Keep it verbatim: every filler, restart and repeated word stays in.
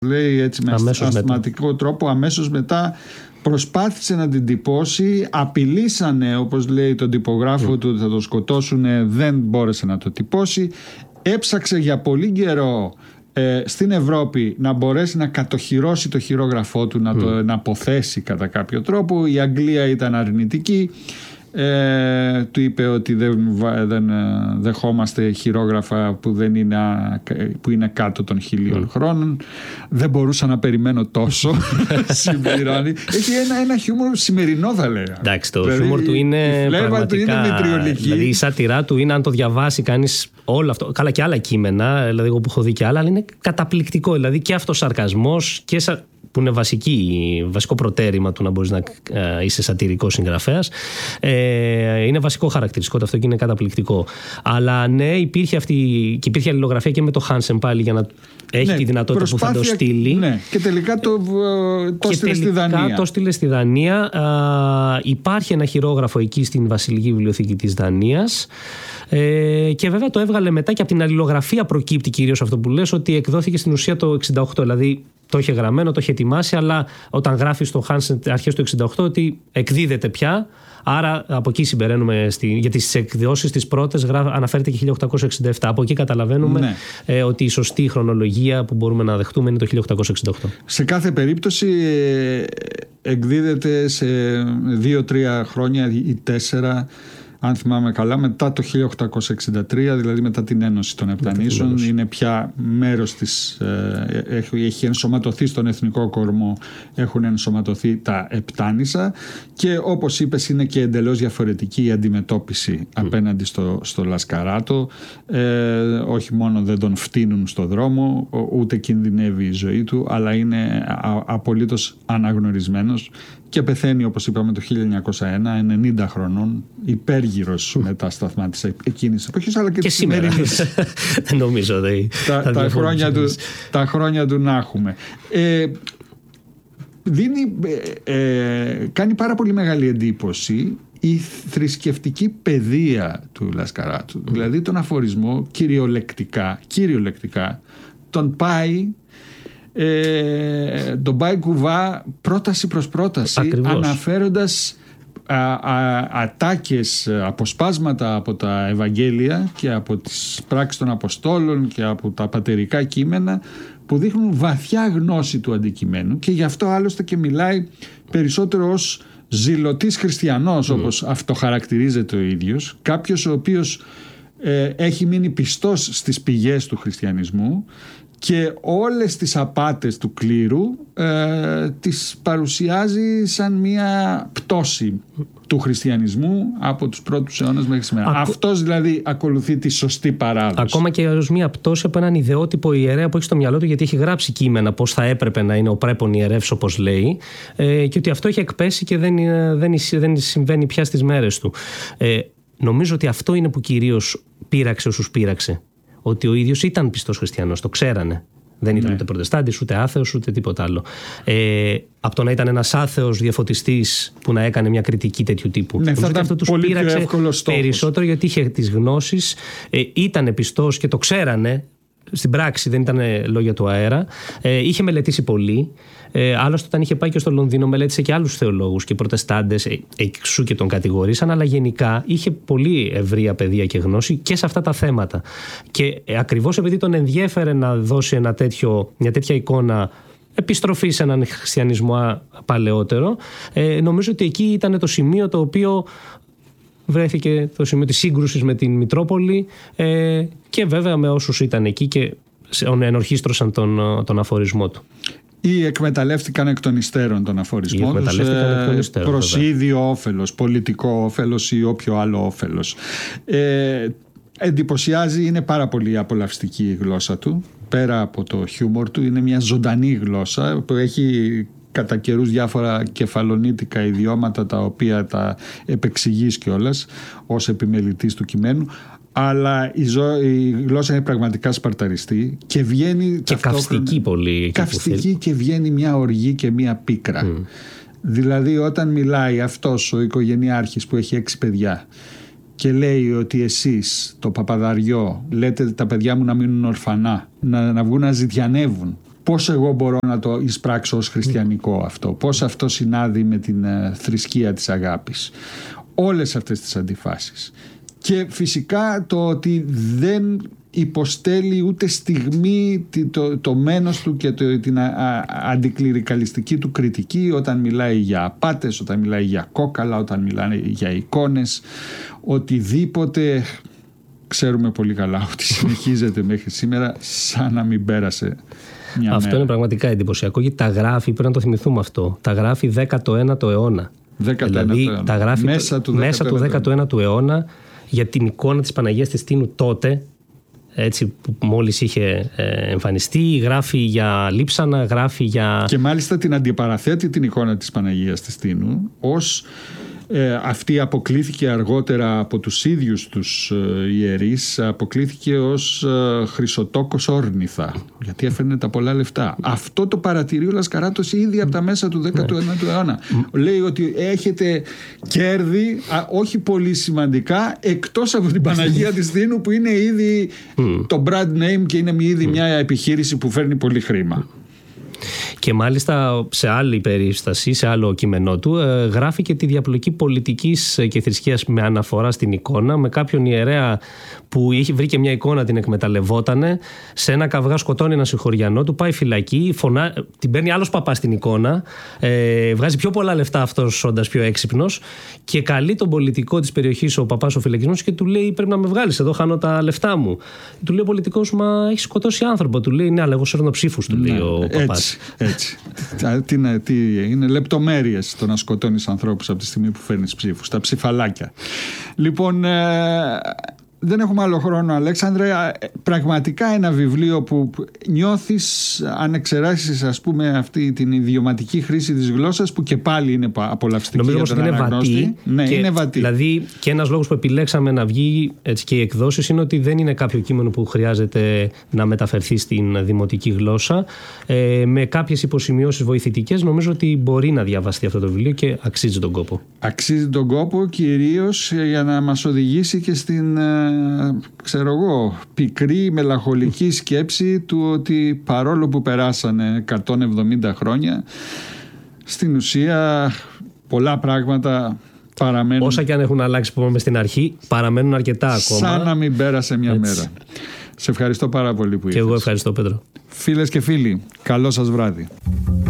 λέει έτσι με αστηματικό μετά. τρόπο, αμέσως μετά προσπάθησε να την τυπώσει, απειλήσανε, όπως λέει τον τυπογράφο mm. του, θα το σκοτώσουν, δεν μπόρεσε να το τυπώσει. Έψαξε για πολύ καιρό ε, στην Ευρώπη να μπορέσει να κατοχυρώσει το χειρόγραφό του, να mm. το να αποθέσει κατά κάποιο τρόπο. Η Αγγλία ήταν αρνητική. Ε, του είπε ότι δεν, δεν δεχόμαστε χειρόγραφα που, δεν είναι, που είναι κάτω των χιλίων mm. χρόνων. Δεν μπορούσα να περιμένω τόσο. Συμπληρώνει. Έχει ένα, ένα χιούμορ σημερινό, θα λέγα. Εντάξει, το δηλαδή, χιούμορ του είναι πραγματικά, δηλαδή η σάτυρά του είναι, αν το διαβάσει κανείς όλο αυτό, καλά και άλλα κείμενα, δηλαδή εγώ που έχω δει και άλλα, αλλά είναι καταπληκτικό. Δηλαδή και αυτός σαρκασμός και σα... που είναι βασική, βασικό προτέρημα του να μπορείς να ε, είσαι σατυρικός συγγραφέας. Ε, είναι βασικό χαρακτηριστικό αυτό και είναι καταπληκτικό. Αλλά ναι, υπήρχε αυτή και υπήρχε αλληλογραφία και με το Χάνσεν πάλι για να έχει ναι, τη δυνατότητα που θα το στείλει. Ναι, και τελικά το, το στείλε στη Δανία. Το στείλε στη Δανία. Α, υπάρχει ένα χειρόγραφο εκεί στην Βασιλική Βιβλιοθήκη της Δανίας. Ε, και βέβαια το έβγαλε μετά και από την αλληλογραφία προκύπτει κυρίως αυτό που λες, ότι εκδόθηκε στην ουσία το εξήντα οκτώ. Δηλαδή το είχε γραμμένο, το είχε ετοιμάσει, αλλά όταν γράφει στο Χάνσεν αρχές του εξήντα οκτώ ότι εκδίδεται πια. Άρα από εκεί συμπεραίνουμε, στη, γιατί στις εκδόσεις τις πρώτες αναφέρεται και χίλια οκτακόσια εξήντα επτά. Από εκεί καταλαβαίνουμε ναι. ε, ότι η σωστή χρονολογία που μπορούμε να δεχτούμε είναι το χίλια οκτακόσια εξήντα οκτώ. Σε κάθε περίπτωση ε, εκδίδεται σε δύο τρία χρόνια ή τέσσερα, αν θυμάμαι καλά, μετά το χίλια οκτακόσια εξήντα τρία, δηλαδή μετά την Ένωση των Επτανήσεων, είναι πια μέρος της, ε, έχει, έχει ενσωματωθεί στον εθνικό κορμό, έχουν ενσωματωθεί τα Επτάνησα και όπως είπες είναι και εντελώς διαφορετική η αντιμετώπιση mm. απέναντι στο, στο Λασκαράτο. Ε, όχι μόνο δεν τον φτύνουν στο δρόμο, ούτε κινδυνεύει η ζωή του, αλλά είναι α, απολύτως αναγνωρισμένος και πεθαίνει, όπως είπαμε, το χίλια εννιακόσια ένα, ενενήντα χρονών, υπέργυρος με τα σταθμά της εκείνης της εποχής, αλλά και, και της σημερινής. Δεν νομίζω ότι τα, τα, χρόνια του, τα χρόνια του να έχουμε. Ε, δίνει, ε, ε, κάνει πάρα πολύ μεγάλη εντύπωση η θρησκευτική παιδεία του Λασκαράτου. Mm. Δηλαδή τον αφορισμό κυριολεκτικά, κυριολεκτικά τον πάει... Ε, τον πάει κουβά πρόταση προς πρόταση. Ακριβώς. Αναφέροντας α, α, ατάκες, αποσπάσματα από τα Ευαγγέλια και από τις πράξεις των Αποστόλων και από τα πατερικά κείμενα που δείχνουν βαθιά γνώση του αντικειμένου, και γι' αυτό άλλωστε και μιλάει περισσότερο ως ζηλωτής χριστιανός, mm. όπως αυτοχαρακτηρίζεται ο ίδιος, κάποιος ο οποίος ε, έχει μείνει πιστός στις πηγές του χριστιανισμού και όλες τις απάτες του κλήρου ε, τις παρουσιάζει σαν μια πτώση του χριστιανισμού από τους πρώτους αιώνες μέχρι σήμερα. Ακο... Αυτός δηλαδή ακολουθεί τη σωστή παράδοση. Ακόμα και ως μια πτώση από έναν ιδεότυπο ιερέα που έχει στο μυαλό του, γιατί έχει γράψει κείμενα πώς θα έπρεπε να είναι ο πρέπον ιερεύς, όπως λέει, ε, και ότι αυτό έχει εκπέσει και δεν, δεν, δεν συμβαίνει πια στις μέρες του. Ε, νομίζω ότι αυτό είναι που κυρίως πείραξε όσους πείραξε. Ότι ο ίδιος ήταν πιστός χριστιανός, το ξέρανε. Δεν ήταν ναι. ούτε προτεστάντης, ούτε άθεος, ούτε τίποτα άλλο. Ε, από το να ήταν ένας άθεος διαφωτιστής που να έκανε μια κριτική τέτοιου τύπου. Ναι, θα ήταν αυτό τους πείραξε περισσότερο, γιατί είχε τις γνώσεις, ε, ήταν πιστός και το ξέρανε. Στην πράξη δεν ήταν λόγια του αέρα. Ε, είχε μελετήσει πολύ. Ε, άλλωστε, όταν είχε πάει και στο Λονδίνο, μελέτησε και άλλους θεολόγους και προτεστάντες, ε, εξού και τον κατηγορήσαν. Αλλά γενικά είχε πολύ ευρεία παιδεία και γνώση και σε αυτά τα θέματα. Και ε, ακριβώς επειδή τον ενδιέφερε να δώσει ένα τέτοιο, μια τέτοια εικόνα επιστροφή σε έναν χριστιανισμό παλαιότερο, ε, νομίζω ότι εκεί ήταν το σημείο το οποίο βρέθηκε, το σημείο της σύγκρουσης με την Μητρόπολη, ε, και βέβαια με όσους ήταν εκεί και ενορχίστρωσαν τον, τον αφορισμό του. Ή εκμεταλλεύτηκαν εκ των υστέρων τον αφορισμό τους ε, προς ίδιο όφελος, πολιτικό όφελος ή όποιο άλλο όφελος. Ε, εντυπωσιάζει, είναι πάρα πολύ απολαυστική η γλώσσα του. Πέρα από το χιούμορ του, είναι μια ζωντανή γλώσσα που έχει κατά καιρούς διάφορα κεφαλονίτικα ιδιώματα τα οποία τα επεξηγείς κιόλας ως επιμελητής του κειμένου, αλλά η, ζω... η γλώσσα είναι πραγματικά σπαρταριστή και βγαίνει και καυστική πολύ, καυστική και βγαίνει μια οργή και μια πίκρα. Mm. Δηλαδή όταν μιλάει αυτός ο οικογενειάρχης που έχει έξι παιδιά και λέει ότι εσείς το παπαδαριό λέτε τα παιδιά μου να μείνουν ορφανά, να, να βγουν να ζητιανεύουν πώς εγώ μπορώ να το εισπράξω ως χριστιανικό αυτό, πώς αυτό συνάδει με την θρησκεία της αγάπης. Όλες αυτές τις αντιφάσεις. Και φυσικά το ότι δεν υποστέλει ούτε στιγμή το, το μένος του και το, την α, α, αντικληρικαλιστική του κριτική όταν μιλάει για απάτες, όταν μιλάει για κόκαλα, όταν μιλάει για εικόνες, οτιδήποτε. Ξέρουμε πολύ καλά ότι συνεχίζεται μέχρι σήμερα σαν να μην πέρασε μια αυτό μέρα. Είναι πραγματικά εντυπωσιακό, γιατί τα γράφει, πρέπει να το θυμηθούμε αυτό, τα γράφει δέκατο ένατο αιώνα. Δηλαδή αιώνα. Τα γράφει μέσα του, μέσα του δέκατο ένατου αιώνα για την εικόνα της Παναγίας της Τίνου τότε, έτσι, που μόλις είχε εμφανιστεί. Γράφει για λείψανα, γράφει για... Και μάλιστα την αντιπαραθέτει την εικόνα της Παναγίας της Τίνου ως ε, αυτή αποκλήθηκε αργότερα από τους ίδιους τους ε, ιερείς, αποκλήθηκε ως ε, Χρυσοτόκος όρνηθα, γιατί έφερνε τα πολλά λεφτά. Αυτό το παρατηρεί ο Λασκαράτος ήδη από τα μέσα του δέκατου ένατου αιώνα. Λέει ότι έχετε κέρδη, α, όχι πολύ σημαντικά, εκτός από την Παναγία της Τίνου που είναι ήδη το brand name και είναι ήδη μια επιχείρηση που φέρνει πολύ χρήμα. Και μάλιστα σε άλλη περίσταση, σε άλλο κείμενό του, ε, γράφει και τη διαπλοκή πολιτικής και θρησκείας με αναφορά στην εικόνα, με κάποιον ιερέα που είχε, βρήκε μια εικόνα, την εκμεταλλευότανε, σε ένα καυγά σκοτώνει ένα συγχωριανό, του πάει φυλακή, φωνά, την παίρνει άλλος παπάς στην εικόνα, ε, βγάζει πιο πολλά λεφτά αυτός όντας πιο έξυπνος και καλεί τον πολιτικό της περιοχής, ο παπάς ο φυλακισμένος, και του λέει: πρέπει να με βγάλεις, εδώ χάνω τα λεφτά μου. Του λέει ο πολιτικός: μα έχει σκοτώσει άνθρωπο. Του λέει: ναι, αλλά εγώ σέρνω ψήφους, του λέει, ναι, ο παπάς. Έτσι. τι, είναι, τι είναι λεπτομέρειες το να σκοτώνεις ανθρώπους από τη στιγμή που φέρνεις ψήφους, τα ψηφαλάκια. Λοιπόν, ε, δεν έχουμε άλλο χρόνο, Αλέξανδρε. Πραγματικά ένα βιβλίο που νιώθεις, αν εξεράσεις ας πούμε αυτή την ιδιωματική χρήση της γλώσσας, που και πάλι είναι απολαυστική. Νομίζω για τον είναι βατή. Ναι, και, είναι βατή. Δηλαδή, και ένας λόγος που επιλέξαμε να βγει έτσι και οι εκδόσεις είναι ότι δεν είναι κάποιο κείμενο που χρειάζεται να μεταφερθεί στην δημοτική γλώσσα. Ε, με κάποιες υποσημειώσεις βοηθητικές, νομίζω ότι μπορεί να διαβαστεί αυτό το βιβλίο και αξίζει τον κόπο. Αξίζει τον κόπο, κυρίως για να μας οδηγήσει και στην, ξέρω εγώ, πικρή μελαγχολική σκέψη του ότι παρόλο που περάσανε εκατόν εβδομήντα χρόνια, στην ουσία πολλά πράγματα παραμένουν. Όσα και αν έχουν αλλάξει που είπαμε στην αρχή, παραμένουν αρκετά ακόμα. Σαν να μην πέρασε μια Έτσι. μέρα. Σε ευχαριστώ πάρα πολύ που ήρθες. Και εγώ ευχαριστώ, Πέτρο. Φίλες και φίλοι, καλό σας βράδυ.